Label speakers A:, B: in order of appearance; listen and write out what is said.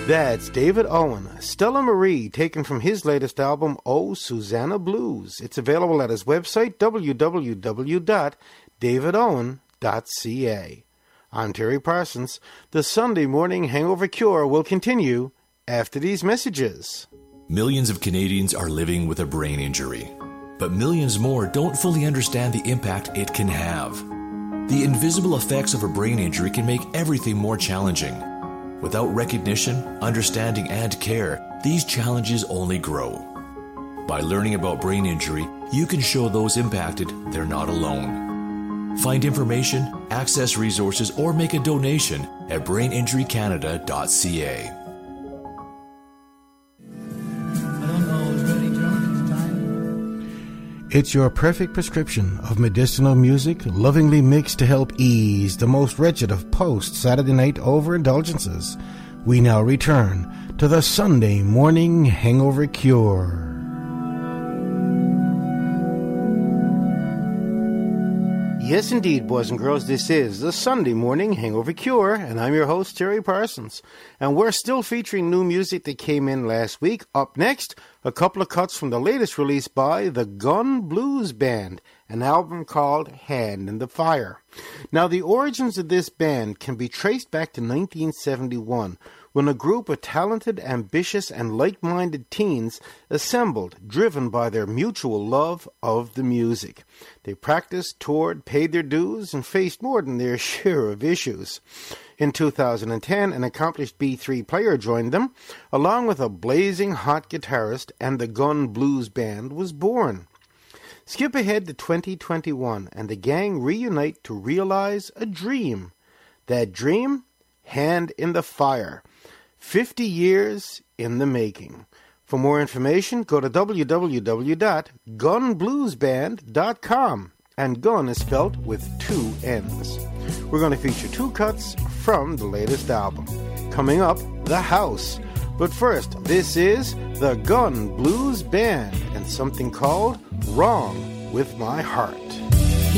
A: That's David Owen, Stella Marie, taken from his latest album, Oh, Susanna Blues. It's available at his website, www.davidowen.ca. I'm Terry Parsons. The Sunday Morning Hangover Cure will continue after these messages.
B: Millions of Canadians are living with a brain injury, but millions more don't fully understand the impact it can have. The invisible effects of a brain injury can make everything more challenging. Without recognition, understanding, and care, these challenges only grow. By learning about brain injury, you can show those impacted they're not alone. Find information, access resources, or make a donation at braininjurycanada.ca.
A: It's your perfect prescription of medicinal music, lovingly mixed to help ease the most wretched of post-Saturday night overindulgences. We now return to the Sunday Morning Hangover Cure. Yes, indeed, boys and girls, this is the Sunday Morning Hangover Cure, and I'm your host, Terry Parsons. And we're still featuring new music that came in last week. Up next, a couple of cuts from the latest release by the Gun Blues Band, an album called Hand in the Fire. Now, the origins of this band can be traced back to 1971, when a group of talented, ambitious, and like-minded teens assembled, driven by their mutual love of the music. They practiced, toured, paid their dues, and faced more than their share of issues. In 2010, an accomplished B3 player joined them, along with a blazing hot guitarist, and the Gun Blues Band was born. Skip ahead to 2021, and the gang reunite to realize a dream. That dream? Hand in the Fire. 50 years in the making. For more information, go to www.gunbluesband.com. And gun is spelled with 2 N's. We're going to feature 2 cuts from the latest album. Coming up, The House. But first, this is the Gun Blues Band and something called Wrong with My Heart.